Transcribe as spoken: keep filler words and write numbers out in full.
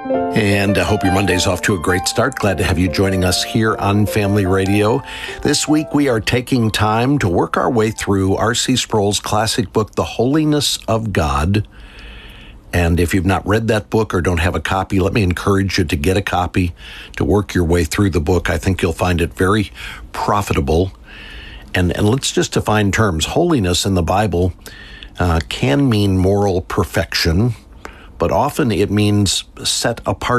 And I hope your Monday's off to a great start. Glad to have you joining us here on Family Radio. This week we are taking time to work our way through R C Sproul's classic book, The Holiness of God. And if you've not read that book or don't have a copy, let me encourage you to get a copy, to work your way through the book. I think you'll find it very profitable. And, and let's just define terms. Holiness in the Bible uh, can mean moral perfection, but often it means set apart